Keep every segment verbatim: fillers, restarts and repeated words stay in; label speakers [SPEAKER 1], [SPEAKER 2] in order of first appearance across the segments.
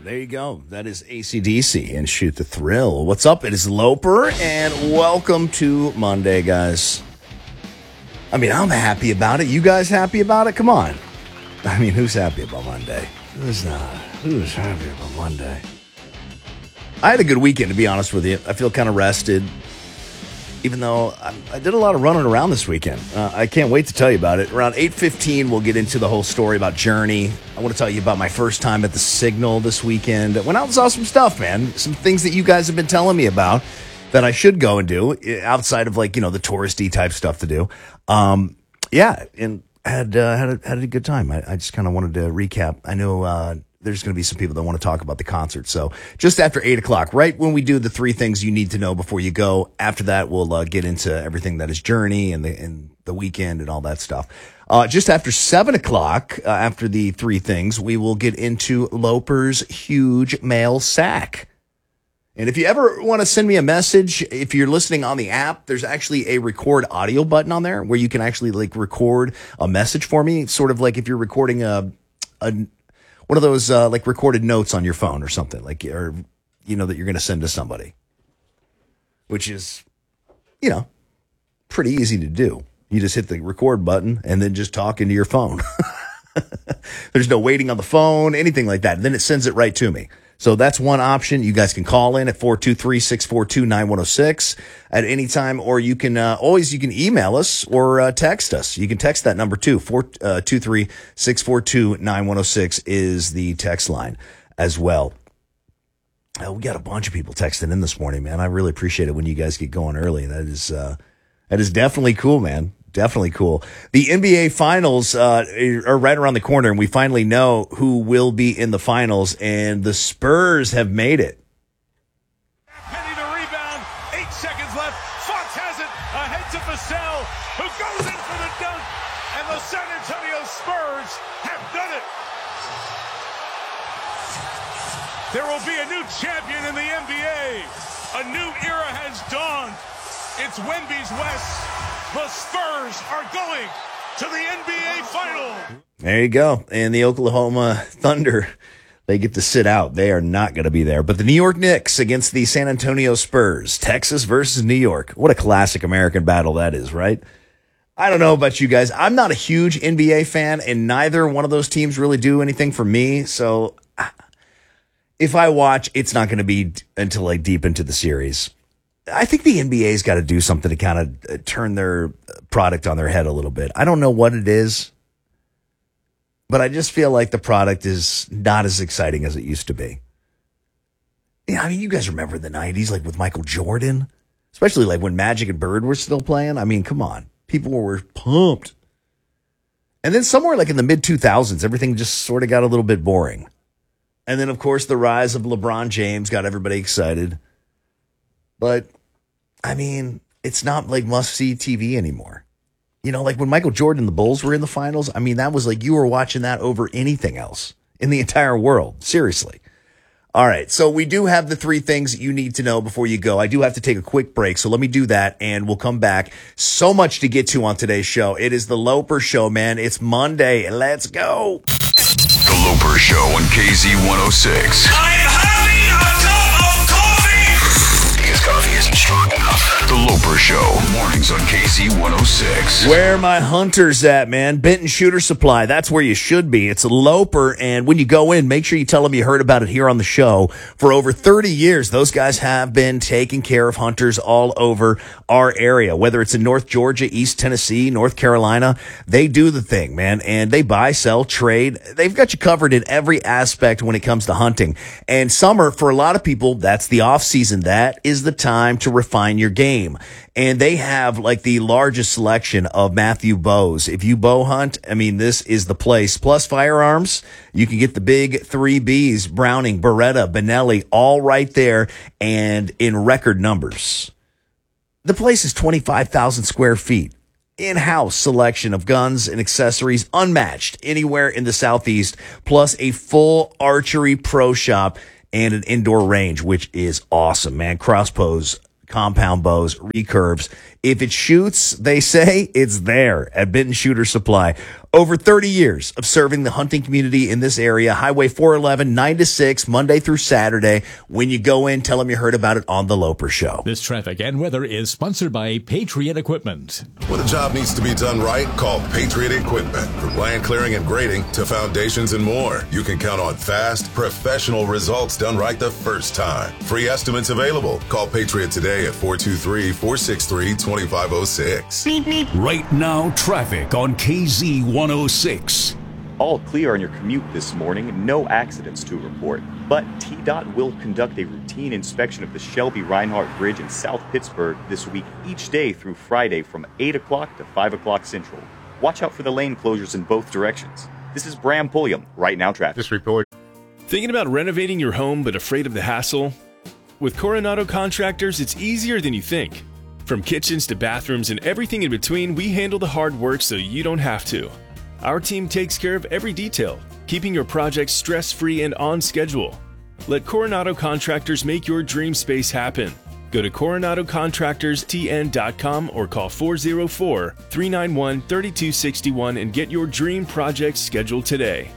[SPEAKER 1] There you go. That is A C D C and Shoot the Thrill. What's up? It is Loper, and welcome to Monday, guys. I mean, I'm happy about it. You guys happy about it? Come on. I mean, who's happy about Monday? Who's not? Who's happy about Monday? I had a good weekend, to be honest with you. I feel kind of rested, even though I, I did a lot of running around this weekend. Uh, I can't wait to tell you about it. Around eight fifteen, we'll get into the whole story about Journey. I want to tell you about my first time at the Signal this weekend. Went out and saw some stuff, man. Some things that you guys have been telling me about that I should go and do outside of, like, you know, the touristy type stuff to do. Um, yeah, and had uh, had a, had a good time. I, I just kind of wanted to recap. I know uh, there's going to be some people that want to talk about the concert. So just after eight o'clock, right when we do the three things you need to know before you go. After that, we'll uh, get into everything that is Journey and the and the weekend and all that stuff. Uh, just after seven o'clock, uh, after the three things, we will get into Loper's huge mail sack. And if you ever want to send me a message, if you're listening on the app, there's actually a record audio button on there where you can actually like record a message for me. Sort of like if you're recording a, a one of those uh, like recorded notes on your phone or something, like, or, you know, that you're going to send to somebody, which is, you know, pretty easy to do. You just hit the record button and then just talk into your phone. There's no waiting on the phone, anything like that. And then it sends it right to me. So that's one option. You guys can call in at four two three, six four two, nine one zero six at any time, or you can uh, always you can email us or uh, text us. You can text that number too. four two three, six four two, nine one zero six is the text line as well. Uh, we got a bunch of people texting in this morning, man. I really appreciate it when you guys get going early. That is uh, that is definitely cool, man. Definitely cool. The N B A Finals uh, are right around the corner, and we finally know who will be in the finals, and the Spurs have made it.
[SPEAKER 2] Penny to rebound, eight seconds left. Fox has it, ahead to Vassell, who goes in for the dunk, and the San Antonio Spurs have done it. There will be a new champion in the N B A. A new era has dawned. It's Wemby's West. The Spurs are going to the N B A Final.
[SPEAKER 1] There you go. And the Oklahoma Thunder, they get to sit out. They are not going to be there. But the New York Knicks against the San Antonio Spurs. Texas versus New York. What a classic American battle that is, right? I don't know about you guys. I'm not a huge N B A fan, and neither one of those teams really do anything for me. So if I watch, it's not going to be until like deep into the series. I think the N B A's got to do something to kind of turn their product on their head a little bit. I don't know what it is, but I just feel like the product is not as exciting as it used to be. Yeah, I mean, you guys remember the nineties, like with Michael Jordan, especially like when Magic and Bird were still playing. I mean, come on. People were pumped. And then somewhere like in the mid two thousands, everything just sort of got a little bit boring. And then, of course, the rise of LeBron James got everybody excited. But I mean, it's not like must-see T V anymore. You know, like when Michael Jordan and the Bulls were in the finals, I mean, that was like you were watching that over anything else in the entire world. Seriously. All right, so we do have the three things you need to know before you go. I do have to take a quick break, so let me do that, and we'll come back. So much to get to on today's show. It is the Loper Show, man. It's Monday. Let's go.
[SPEAKER 3] The Loper Show on K Z one oh six.
[SPEAKER 2] I'm having a cup of coffee.
[SPEAKER 3] Because coffee isn't strong enough. The Loper Show, mornings on K Z one oh six.
[SPEAKER 1] Where are my hunters at, man? Benton Shooter Supply. That's where you should be. It's a Loper, and when you go in, make sure you tell them you heard about it here on the show. For over thirty years, those guys have been taking care of hunters all over our area, whether it's in North Georgia, East Tennessee, North Carolina. They do the thing, man, and they buy, sell, trade. They've got you covered in every aspect when it comes to hunting. And summer, for a lot of people, that's the off season. That is the time to refine your game. And they have like the largest selection of Matthew bows. If you bow hunt, I mean, this is the place. Plus firearms, you can get the big three Bs, Browning, Beretta, Benelli, all right there and in record numbers. The place is twenty-five thousand square feet. In-house selection of guns and accessories unmatched anywhere in the Southeast, plus a full archery pro shop and an indoor range, which is awesome, man. Crossbows, compound bows, recurves. If it shoots, they say, it's there at Benton Shooter Supply. Over thirty years of serving the hunting community in this area. Highway four eleven, nine to six, Monday through Saturday. When you go in, tell them you heard about it on The Loper Show.
[SPEAKER 4] This traffic and weather is sponsored by Patriot Equipment.
[SPEAKER 5] When a job needs to be done right, call Patriot Equipment. From land clearing and grading to foundations and more, you can count on fast, professional results done right the first time. Free estimates available. Call Patriot today at four two three, four six three, two five zero six.
[SPEAKER 3] Right now, traffic on K Z one oh six.
[SPEAKER 6] All clear on your commute this morning. No accidents to report. But T DOT will conduct a routine inspection of the Shelby Reinhardt Bridge in South Pittsburgh this week, each day through Friday from eight o'clock to five o'clock Central. Watch out for the lane closures in both directions. This is Bram Pulliam, Right Now Traffic.
[SPEAKER 7] This report.
[SPEAKER 8] Thinking about renovating your home but afraid of the hassle? With Coronado Contractors, it's easier than you think. From kitchens to bathrooms and everything in between, we handle the hard work so you don't have to. Our team takes care of every detail, keeping your project stress-free and on schedule. Let Coronado Contractors make your dream space happen. Go to coronado contractors t n dot com or call four oh four, three nine one, three two six one and get your dream project scheduled today.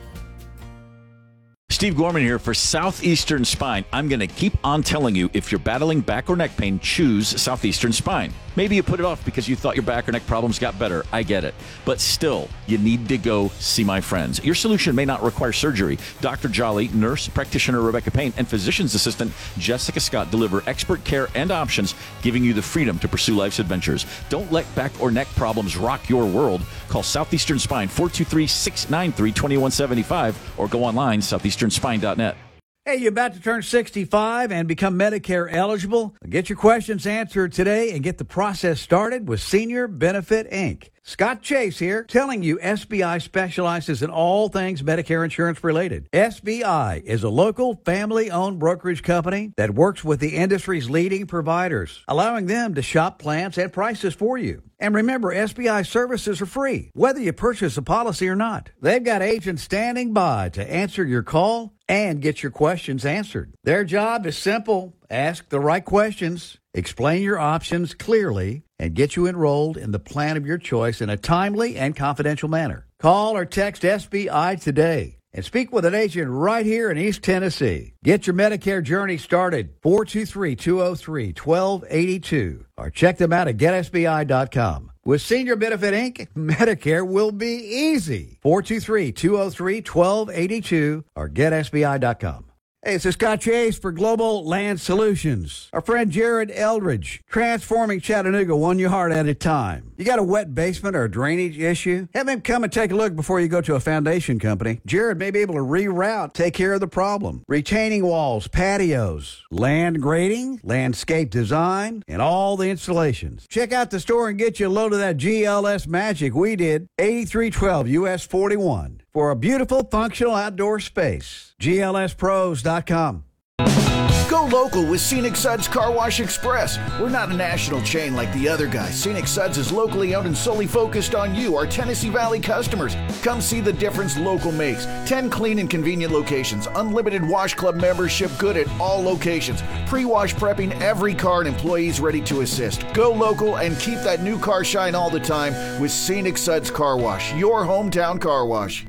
[SPEAKER 9] Steve Gorman here for Southeastern Spine. I'm going to keep on telling you, if you're battling back or neck pain, choose Southeastern Spine. Maybe you put it off because you thought your back or neck problems got better. I get it. But still, you need to go see my friends. Your solution may not require surgery. Doctor Jolly, nurse practitioner Rebecca Payne, and physician's assistant Jessica Scott deliver expert care and options, giving you the freedom to pursue life's adventures. Don't let back or neck problems rock your world. Call Southeastern Spine, four two three, six nine three, two one seven five, or go online, southeastern spine dot net.
[SPEAKER 10] Hey, you about to turn sixty-five and become Medicare eligible? Get your questions answered today and get the process started with Senior Benefit Incorporated. Scott Chase here, telling you S B I specializes in all things Medicare insurance related. S B I is a local family-owned brokerage company that works with the industry's leading providers, allowing them to shop plans and prices for you. And remember, S B I services are free, whether you purchase a policy or not. They've got agents standing by to answer your call and get your questions answered. Their job is simple. Ask the right questions, explain your options clearly, and get you enrolled in the plan of your choice in a timely and confidential manner. Call or text S B I today and speak with an agent right here in East Tennessee. Get your Medicare journey started, four two three, two oh three, one two eight two, or check them out at get s b i dot com. With Senior Benefit Incorporated, Medicare will be easy. four two three, two oh three, one two eight two or get s b i dot com. Hey, this is Scott Chase for Global Land Solutions. Our friend Jared Eldridge, transforming Chattanooga one yard at a time. You got a wet basement or a drainage issue? Have him come and take a look before you go to a foundation company. Jared may be able to reroute, take care of the problem. Retaining walls, patios, land grading, landscape design, and all the installations. Check out the store and get you a load of that G L S magic we did, eighty-three twelve U S forty-one. For a beautiful, functional outdoor space. G L S pros dot com.
[SPEAKER 11] Go local with Scenic Suds Car Wash Express. We're not a national chain like the other guys. Scenic Suds is locally owned and solely focused on you, our Tennessee Valley customers. Come see the difference local makes. ten clean and convenient locations. Unlimited Wash Club membership good at all locations. Pre-wash prepping every car and employees ready to assist. Go local and keep that new car shine all the time with Scenic Suds Car Wash, your hometown car wash.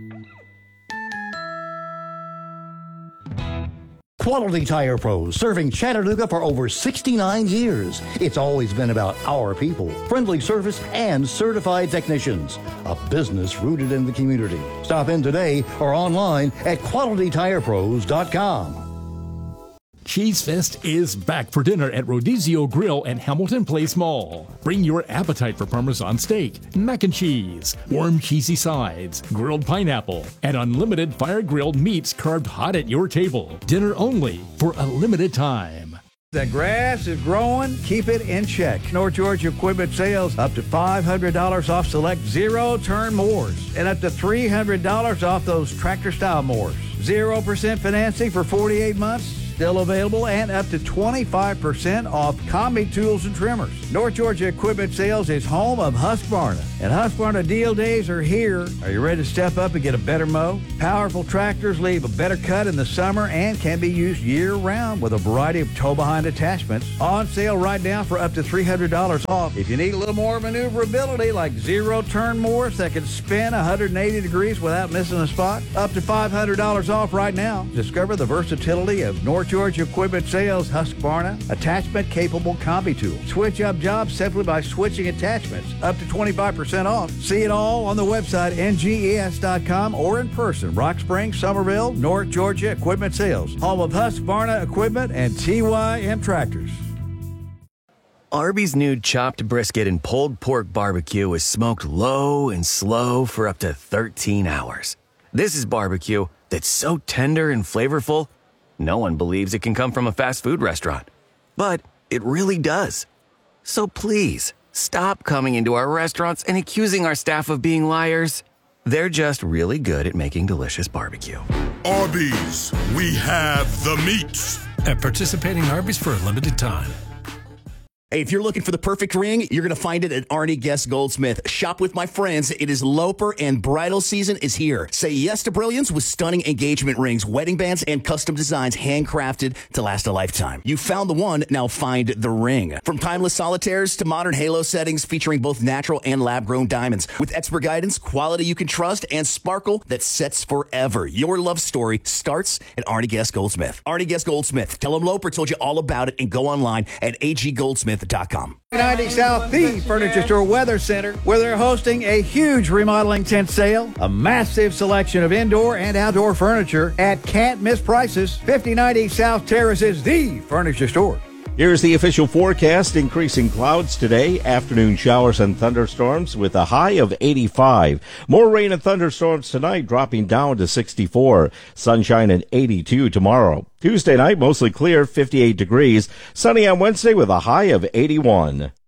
[SPEAKER 12] Quality Tire Pros, serving Chattanooga for over sixty-nine years. It's always been about our people, friendly service, and certified technicians. A business rooted in the community. Stop in today or online at quality tire pros dot com.
[SPEAKER 4] Cheese Fest is back for dinner at Rodizio Grill and Hamilton Place Mall. Bring your appetite for Parmesan steak, mac and cheese, warm cheesy sides, grilled pineapple, and unlimited fire-grilled meats carved hot at your table. Dinner only for a limited time.
[SPEAKER 10] The grass is growing. Keep it in check. North Georgia Equipment Sales up to five hundred dollars off select zero-turn mowers and up to three hundred dollars off those tractor-style mowers. zero percent financing for forty-eight months. still available, and up to twenty-five percent off combi tools and trimmers. North Georgia Equipment Sales is home of Husqvarna, and Husqvarna deal days are here. Are you ready to step up and get a better mow? Powerful tractors leave a better cut in the summer and can be used year-round with a variety of tow-behind attachments. On sale right now for up to three hundred dollars off. If you need a little more maneuverability, like zero-turn mowers that can spin one hundred eighty degrees without missing a spot, up to five hundred dollars off right now. Discover the versatility of North Georgia Equipment Sales Husqvarna attachment-capable combi tool. Switch up jobs simply by switching attachments, up to twenty-five percent off. See it all on the website N G E S dot com or in person, Rock Springs, Somerville, North Georgia Equipment Sales, home of Husqvarna Equipment and T Y M Tractors.
[SPEAKER 7] Arby's new chopped brisket and pulled pork barbecue is smoked low and slow for up to thirteen hours. This is barbecue that's so tender and flavorful, no one believes it can come from a fast food restaurant. But it really does. So please, stop coming into our restaurants and accusing our staff of being liars. They're just really good at making delicious barbecue.
[SPEAKER 2] Arby's, we have the meats.
[SPEAKER 13] At participating Arby's for a limited time.
[SPEAKER 1] Hey, if you're looking for the perfect ring, you're going to find it at Arnie Guest Goldsmith. Shop with my friends. It is Loper and bridal season is here. Say yes to brilliance with stunning engagement rings, wedding bands, and custom designs handcrafted to last a lifetime. You found the one, now find the ring. From timeless solitaires to modern halo settings featuring both natural and lab-grown diamonds. With expert guidance, quality you can trust, and sparkle that sets forever. Your love story starts at Arnie Guest Goldsmith. Arnie Guest Goldsmith. Tell them Loper told you all about it and go online at A G goldsmith dot com.
[SPEAKER 10] ninety South, the Furniture Store Weather Center, where they're hosting a huge remodeling tent sale, a massive selection of indoor and outdoor furniture at can't miss prices. fifty ninety South Terrace is the Furniture Store.
[SPEAKER 14] Here's the official forecast. Increasing clouds today, afternoon showers and thunderstorms with a high of eighty-five. More rain and thunderstorms tonight, dropping down to sixty-four. Sunshine at eighty-two tomorrow. Tuesday night, mostly clear, fifty-eight degrees. Sunny on Wednesday with a high of eighty-one.